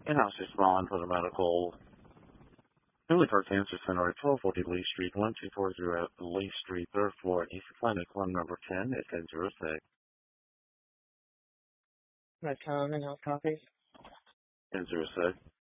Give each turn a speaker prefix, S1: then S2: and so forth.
S1: In-house respond for the medical. Newly Park Cancer Center at 1240 Lee Street, 1240 Lee Street, 3rd floor, East Clinic, room number 10 at 1006.
S2: Red Tom and I'll copy.
S1: 1006.